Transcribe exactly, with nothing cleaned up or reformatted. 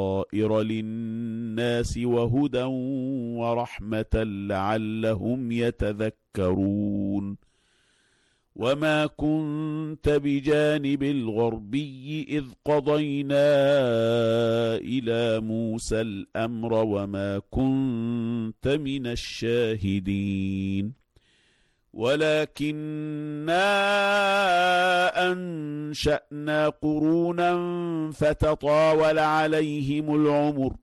بصائر للناس وهدى ورحمة لعلهم يتذكرون وما كنت بجانب الغربي إذ قضينا إلى موسى الأمر وما كنت من الشاهدين ولكننا أنشأنا قرونا فتطاول عليهم العمر